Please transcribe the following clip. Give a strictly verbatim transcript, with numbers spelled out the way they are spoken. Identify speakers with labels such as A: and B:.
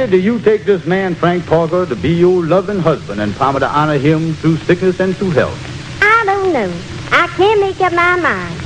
A: Daddy, do you take this man, Frank Parker, to be your loving husband and promise to honor him through sickness and through health?
B: I don't know. I can't make up my mind.